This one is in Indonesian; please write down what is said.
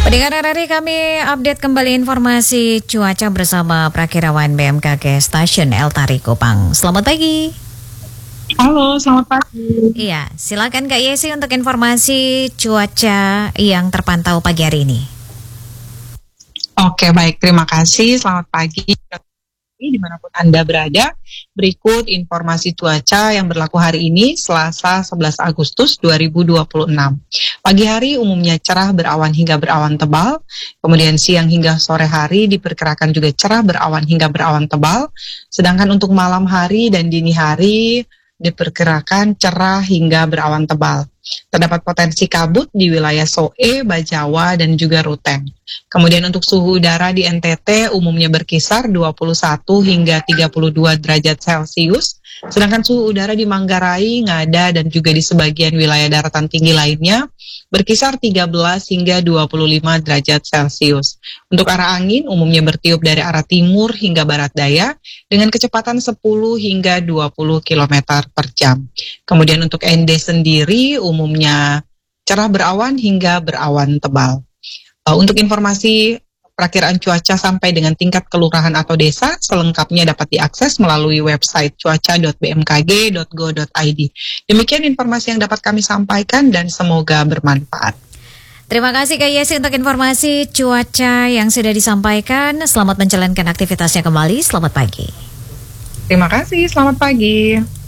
Pendengar RRI, kami update kembali informasi cuaca bersama Prakirawan BMKG Stasiun El Tari Kupang. Selamat pagi. Halo, selamat pagi. Iya, silakan Kak Yesi untuk informasi cuaca yang terpantau pagi hari ini. Oke, baik. Terima kasih. Selamat pagi. Dimanapun Anda berada, berikut informasi cuaca yang berlaku hari ini, Selasa 11 Agustus 2026. Pagi hari umumnya cerah berawan hingga berawan tebal, kemudian siang hingga sore hari diperkirakan juga cerah berawan hingga berawan tebal, sedangkan untuk malam hari dan dini hari diperkirakan cerah hingga berawan tebal. Terdapat potensi kabut di wilayah Soe, Bajawa, dan juga Ruteng. Kemudian untuk suhu udara di NTT umumnya berkisar 21 hingga 32 derajat Celcius, sedangkan suhu udara di Manggarai, Ngada, dan juga di sebagian wilayah daratan tinggi lainnya berkisar 13 hingga 25 derajat Celcius. Untuk arah angin umumnya bertiup dari arah timur hingga barat daya dengan kecepatan 10 hingga 20 km per jam. Kemudian untuk ND sendiri umumnya cerah berawan hingga berawan tebal. Untuk informasi perakiraan cuaca sampai dengan tingkat kelurahan atau desa selengkapnya dapat diakses melalui website cuaca.bmkg.go.id. Demikian informasi yang dapat kami sampaikan dan semoga bermanfaat. Terima kasih Kak Yesi untuk informasi cuaca yang sudah disampaikan. Selamat menjalankan aktivitasnya kembali. Selamat pagi. Terima kasih, selamat pagi.